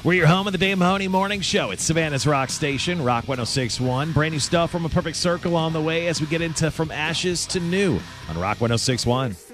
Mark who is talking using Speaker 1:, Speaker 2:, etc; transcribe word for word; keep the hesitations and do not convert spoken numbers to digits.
Speaker 1: We're your home of the Dan Mahoney Morning Show. It's Savannah's Rock Station, Rock one oh six point one. Brand new stuff from A Perfect Circle on the way as we get into From Ashes to New on Rock one oh six point one.